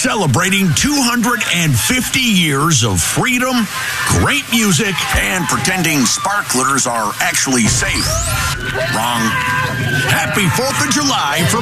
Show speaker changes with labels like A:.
A: celebrating 250 years of freedom, great music, and pretending sparklers are actually safe. Wrong. Happy 4th of July from